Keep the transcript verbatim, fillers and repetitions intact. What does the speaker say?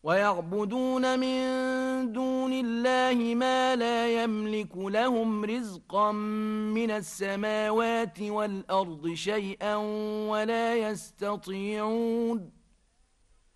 ويعبدون من دون الله ما لا يملك لهم رزقا من السماوات والأرض شيئا ولا يستطيعون